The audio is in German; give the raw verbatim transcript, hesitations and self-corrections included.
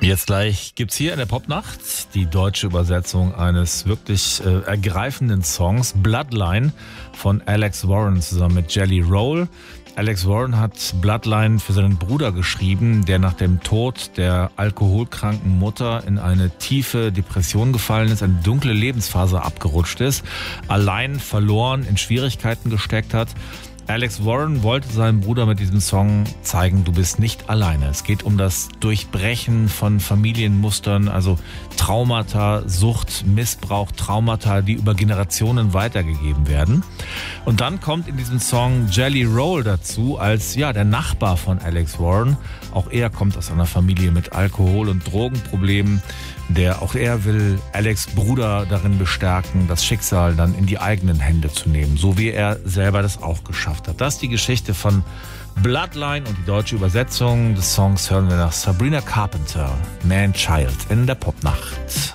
Jetzt gleich gibt's hier in der Popnacht die deutsche Übersetzung eines wirklich äh, ergreifenden Songs, Bloodline von Alex Warren zusammen mit Jelly Roll. Alex Warren hat Bloodline für seinen Bruder geschrieben, der nach dem Tod der alkoholkranken Mutter in eine tiefe Depression gefallen ist, eine dunkle Lebensphase abgerutscht ist, allein verloren, in Schwierigkeiten gesteckt hat. Alex Warren wollte seinem Bruder mit diesem Song zeigen, du bist nicht alleine. Es geht um das Durchbrechen von Familienmustern, also Traumata, Sucht, Missbrauch, Traumata, die über Generationen weitergegeben werden. Und dann kommt in diesem Song Jelly Roll dazu als ja der Nachbar von Alex Warren. Auch er kommt aus einer Familie mit Alkohol- und Drogenproblemen. Der auch er will Alex' Bruder darin bestärken, das Schicksal dann in die eigenen Hände zu nehmen, so wie er selber das auch geschafft hat. Das ist die Geschichte von Bloodline und die deutsche Übersetzung des Songs hören wir nach Sabrina Carpenter, Man Child in der Popnacht.